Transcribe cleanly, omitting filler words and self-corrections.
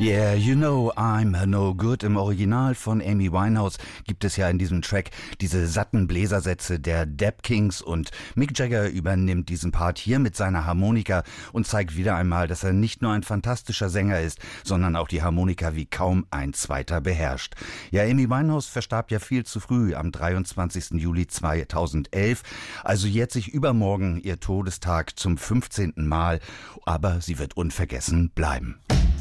Yeah, you know I'm no good. Im Original von Amy Winehouse gibt es ja in diesem Track diese satten Bläsersätze der Dap Kings und Mick Jagger übernimmt diesen Part hier mit seiner Harmonika und zeigt wieder einmal, dass er nicht nur ein fantastischer Sänger ist, sondern auch die Harmonika wie kaum ein zweiter beherrscht. Ja, Amy Winehouse verstarb ja viel zu früh am 23. Juli 2011, also jährt sich übermorgen ihr Todestag zum 15. Mal, aber sie wird unvergessen bleiben.